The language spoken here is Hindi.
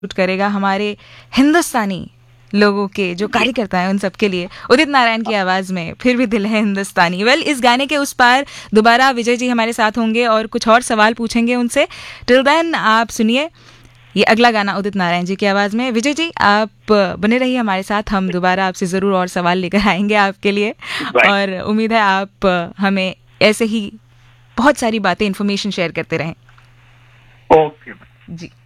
करेगा हमारे हिंदुस्तानी लोगों के जो कार्यकर्ता हैं उन सब के लिए, उदित नारायण की आवाज़ में फिर भी दिल है हिंदुस्तानी। इस गाने के उस पार दोबारा विजय जी हमारे साथ होंगे और कुछ और सवाल पूछेंगे उनसे। टिल देन आप सुनिए ये अगला गाना उदित नारायण जी की आवाज़ में। विजय जी आप बने रहिए हमारे साथ, हम दोबारा आपसे ज़रूर और सवाल लेकर आएंगे आपके लिए, और उम्मीद है आप हमें ऐसे ही बहुत सारी बातें, इन्फॉर्मेशन शेयर करते रहें। ओके जी।